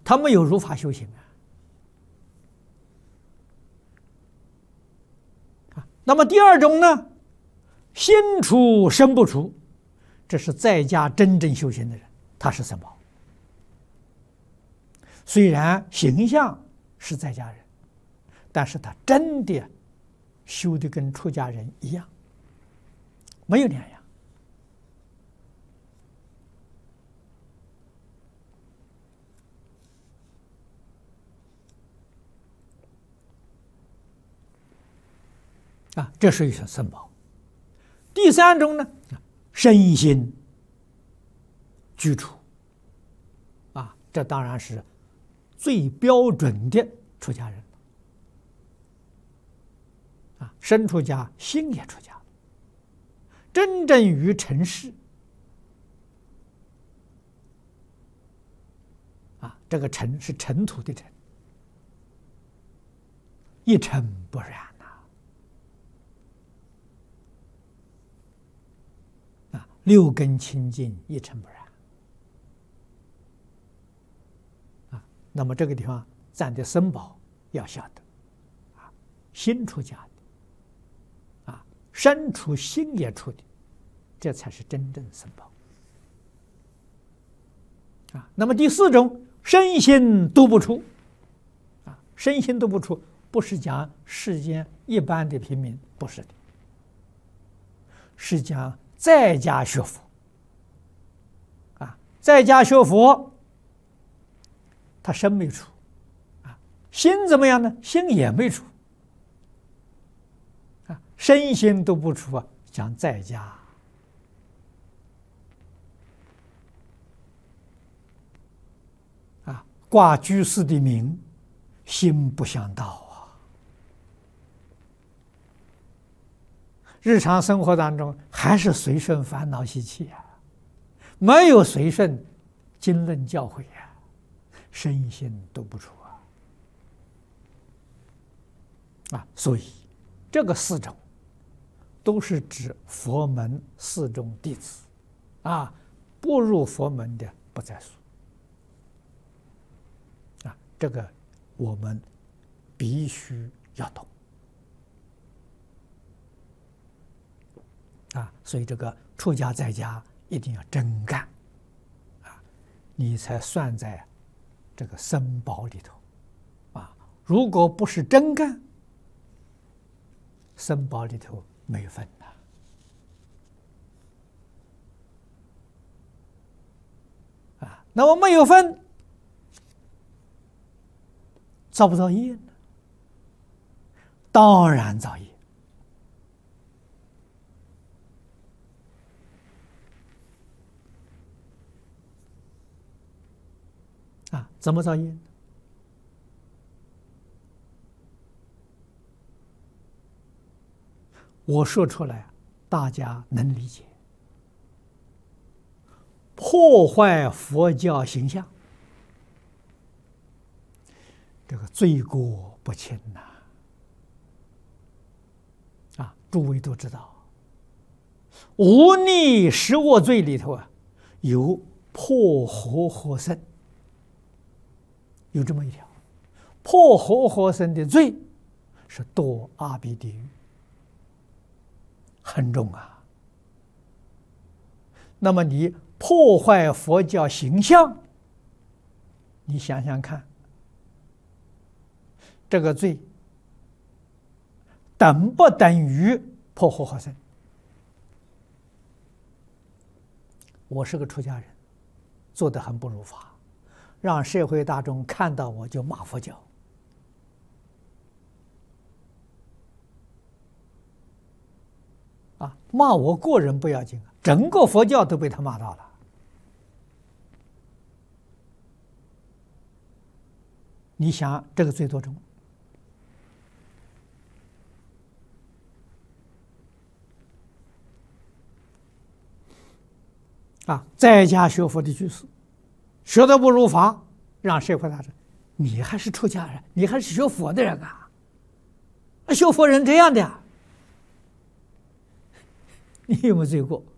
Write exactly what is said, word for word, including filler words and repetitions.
他没有如法修行啊。啊，那么第二种呢，心出身不出，这是在家真正修行的人，他是僧宝。虽然形象是在家人，但是他真的修的跟出家人一样，没有两样。啊，这是一种僧宝。第三种呢，身心居处。啊，这当然是最标准的出家人。啊，身出家，心也出家，真正于尘世。啊，这个尘是尘土的尘，一尘不染。六根清净，一尘不染。啊，那么这个地方咱的僧宝要晓得，啊，心出家的，啊，身出心也出的，这才是真正僧宝。啊，那么第四种，身心都不出。啊，身心都不出，不是讲世间一般的平民，不是的，是讲在家学佛。啊，在家学佛，他身没出，啊，心怎么样呢？心也没出，啊，身心都不出啊，讲在家。啊，挂居士的名，心不相到啊。日常生活当中还是随顺烦恼习气啊，没有随顺经论教诲啊，身心都不出啊。啊，所以这个四种都是指佛门四众弟子，啊，不入佛门的不在数。啊，这个我们必须要懂。啊，所以这个出家在家一定要真干，啊，你才算在这个僧宝里头，啊，如果不是真干，僧宝里头没分的。啊，那么没有分，造不造业呢？当然造业。啊，怎么造业？我说出来，大家能理解。破坏佛教形象，这个罪过不轻呐！啊，诸位都知道，无逆十恶罪里头啊，有破活活僧。有这么一条，破活活僧的罪是堕阿鼻地狱，很重啊。那么你破坏佛教形象，你想想看，这个罪等不等于破活活僧？我是个出家人，做得很不如法。让社会大众看到我就骂佛教，啊，骂我个人不要紧，整个佛教都被他骂到了。你想这个罪多重？啊，在家学佛的居士。学得不如法，让社会大众，你还是出家人，你还是学佛的人啊？学佛人这样的，你有没有罪过？